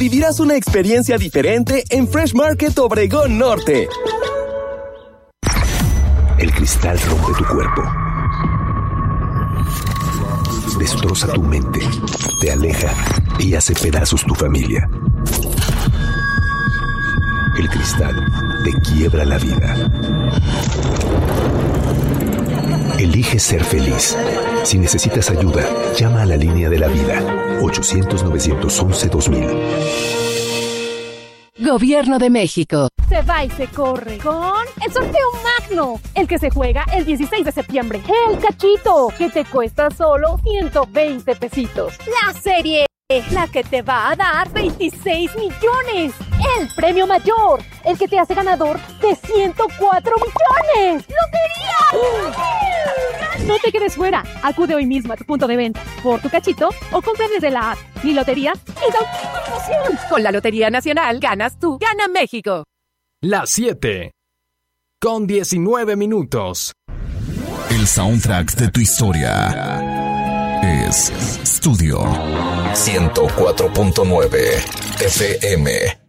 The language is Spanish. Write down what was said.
vivirás una experiencia diferente en Fresh Market Obregón Norte. El cristal rompe tu cuerpo, destroza tu mente, te aleja y hace pedazos tu familia. El cristal te quiebra la vida. Elige ser feliz. Si necesitas ayuda, llama a la línea de la vida. 800-911-2000. Gobierno de México. Se va y se corre con el sorteo magno, el que se juega el 16 de septiembre. El cachito, que te cuesta solo 120 pesitos. La serie, la que te va a dar 26 millones. El premio mayor, el que te hace ganador de 104 millones. ¡Lotería! No te quedes fuera. Acude hoy mismo a tu punto de venta por tu cachito o compra desde la app Mi Lotería y da una promoción. Con la Lotería Nacional ganas tú, gana México. Las 7 con 19 minutos. El soundtrack de tu historia es Studio 104.9 FM.